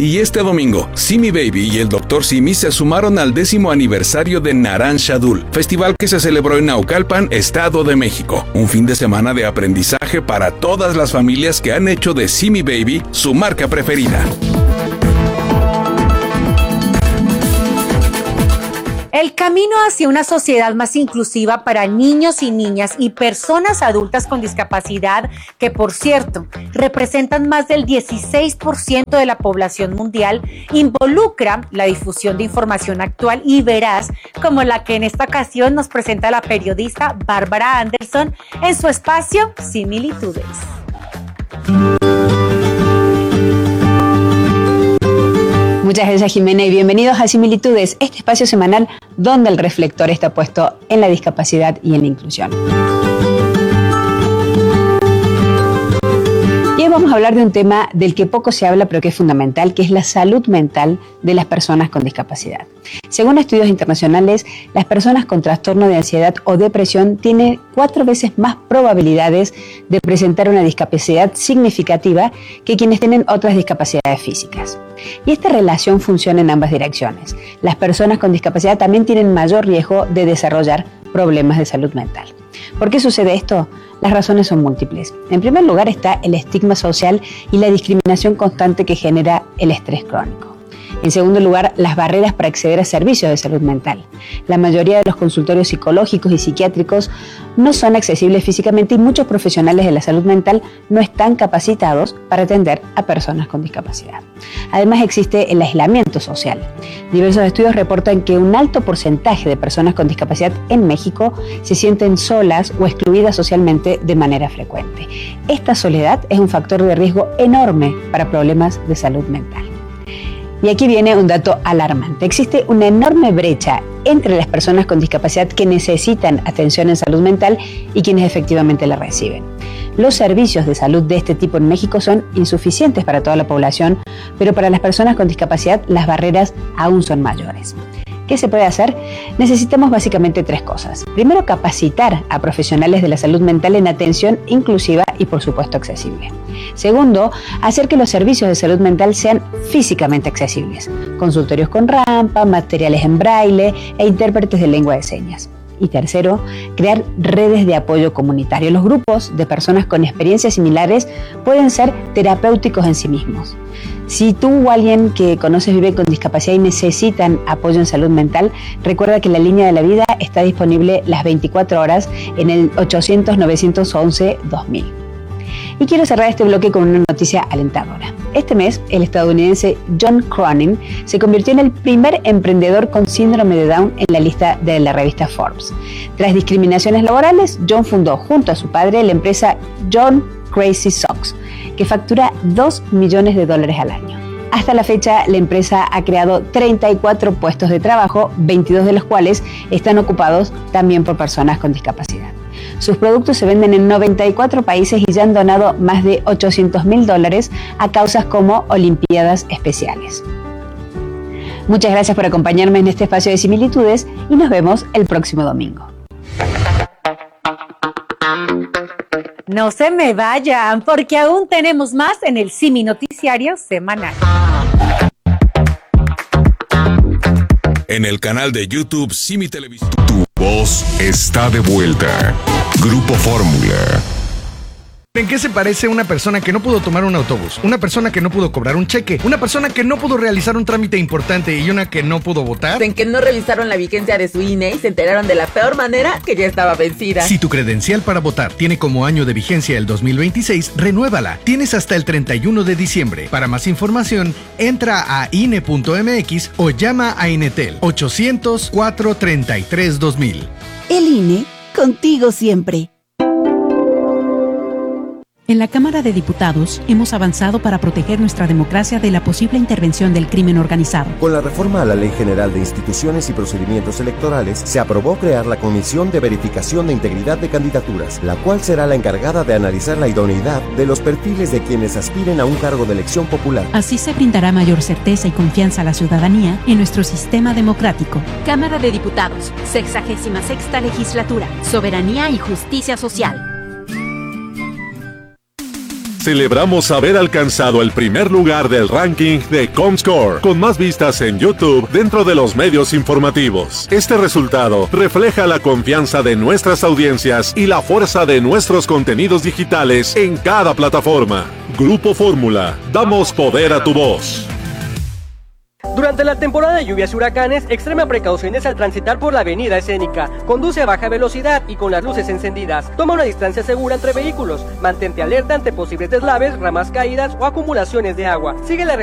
Y este domingo, Simi Baby y el Dr. Simi se sumaron al 10º aniversario de Naranjadul, festival que se celebró en Naucalpan, Estado de México. Un fin de semana de aprendizaje para todas las familias que han hecho de Simi Baby su marca preferida. El camino hacia una sociedad más inclusiva para niños y niñas y personas adultas con discapacidad, que por cierto representan más del 16% de la población mundial, involucra la difusión de información actual y veraz, como la que en esta ocasión nos presenta la periodista Bárbara Anderson en su espacio Similitudes. Muchas gracias, Jimena, y bienvenidos a Similitudes, este espacio semanal donde el reflector está puesto en la discapacidad y en la inclusión. Y hoy vamos a hablar de un tema del que poco se habla pero que es fundamental, que es la salud mental de las personas con discapacidad. Según estudios internacionales, las personas con trastorno de ansiedad o depresión tienen 4 veces más probabilidades de presentar una discapacidad significativa que quienes tienen otras discapacidades físicas. Y esta relación funciona en ambas direcciones. Las personas con discapacidad también tienen mayor riesgo de desarrollar problemas de salud mental. ¿Por qué sucede esto? Las razones son múltiples. En primer lugar está el estigma social y la discriminación constante que genera el estrés crónico. En segundo lugar, las barreras para acceder a servicios de salud mental. La mayoría de los consultorios psicológicos y psiquiátricos no son accesibles físicamente y muchos profesionales de la salud mental no están capacitados para atender a personas con discapacidad. Además existe el aislamiento social. Diversos estudios reportan que un alto porcentaje de personas con discapacidad en México se sienten solas o excluidas socialmente de manera frecuente. Esta soledad es un factor de riesgo enorme para problemas de salud mental. Y aquí viene un dato alarmante. Existe una enorme brecha entre las personas con discapacidad que necesitan atención en salud mental y quienes efectivamente la reciben. Los servicios de salud de este tipo en México son insuficientes para toda la población, pero para las personas con discapacidad las barreras aún son mayores. ¿Qué se puede hacer? Necesitamos básicamente 3 cosas. Primero, capacitar a profesionales de la salud mental en atención inclusiva y, por supuesto, accesible. Segundo, hacer que los servicios de salud mental sean físicamente accesibles. Consultorios con rampa, materiales en braille e intérpretes de lengua de señas. Y tercero, crear redes de apoyo comunitario. Los grupos de personas con experiencias similares pueden ser terapéuticos en sí mismos. Si tú o alguien que conoces vive con discapacidad y necesitan apoyo en salud mental, recuerda que la línea de la vida está disponible las 24 horas en el 800-911-2000. Y quiero cerrar este bloque con una noticia alentadora. Este mes, el estadounidense John Cronin se convirtió en el primer emprendedor con síndrome de Down en la lista de la revista Forbes. Tras discriminaciones laborales, John fundó junto a su padre la empresa John Crazy Socks, que factura $2 millones al año. Hasta la fecha, la empresa ha creado 34 puestos de trabajo, 22 de los cuales están ocupados también por personas con discapacidad. Sus productos se venden en 94 países y ya han donado más de $800,000 a causas como Olimpiadas Especiales. Muchas gracias por acompañarme en este espacio de Similitudes y nos vemos el próximo domingo. No se me vayan, porque aún tenemos más en el Simi Noticiario Semanal. En el canal de YouTube Simi Televisión. Tu voz está de vuelta. Grupo Fórmula. ¿En qué se parece una persona que no pudo tomar un autobús? Una persona que no pudo cobrar un cheque, una persona que no pudo realizar un trámite importante y una que no pudo votar. En que no revisaron la vigencia de su INE y se enteraron de la peor manera que ya estaba vencida. Si tu credencial para votar tiene como año de vigencia el 2026, renuévala. Tienes hasta el 31 de diciembre. Para más información, entra a INE.mx o llama a Inetel 800-433-2000. El INE, contigo siempre. En la Cámara de Diputados hemos avanzado para proteger nuestra democracia de la posible intervención del crimen organizado. Con la reforma a la Ley General de Instituciones y Procedimientos Electorales, se aprobó crear la Comisión de Verificación de Integridad de Candidaturas, la cual será la encargada de analizar la idoneidad de los perfiles de quienes aspiren a un cargo de elección popular. Así se brindará mayor certeza y confianza a la ciudadanía en nuestro sistema democrático. Cámara de Diputados, 66ª Legislatura, Soberanía y Justicia Social. Celebramos haber alcanzado el primer lugar del ranking de Comscore, con más vistas en YouTube dentro de los medios informativos. Este resultado refleja la confianza de nuestras audiencias y la fuerza de nuestros contenidos digitales en cada plataforma. Grupo Fórmula, damos poder a tu voz. Durante la temporada de lluvias y huracanes, extrema precauciones al transitar por la avenida escénica. Conduce a baja velocidad y con las luces encendidas. Toma una distancia segura entre vehículos. Mantente alerta ante posibles deslaves, ramas caídas o acumulaciones de agua. Sigue la